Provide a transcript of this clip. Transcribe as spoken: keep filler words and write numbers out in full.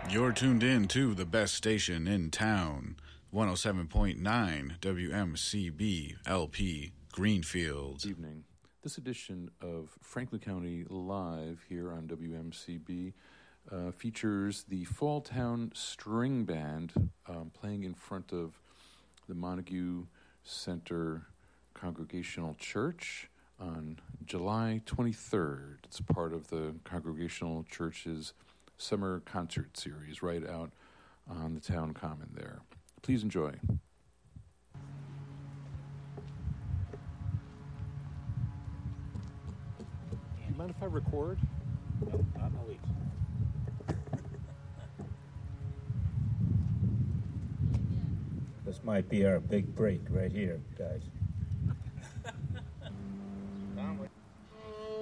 You're tuned in to the best station in town, one oh seven point nine W M C B L P Greenfield. Evening. This edition of Franklin County Live here on W M C B uh, features the Falltown String Band um, playing in front of the Montague Center Congregational Church on July twenty-third. It's part of the Congregational Church's summer concert series right out on the town common there. Please enjoy. Do you mind if I record? No, not in the least. This might be our big break right here, guys.